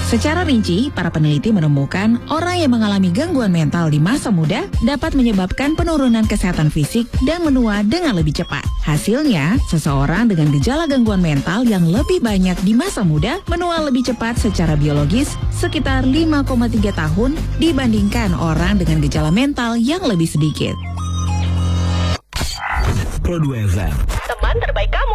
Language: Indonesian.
Secara rinci, para peneliti menemukan orang yang mengalami gangguan mental di masa muda dapat menyebabkan penurunan kesehatan fisik dan menua dengan lebih cepat. Hasilnya, seseorang dengan gejala gangguan mental yang lebih banyak di masa muda menua lebih cepat secara biologis sekitar 5,3 tahun dibandingkan orang dengan gejala mental yang lebih sedikit. Pro 2 FM. Teman terbaik kamu.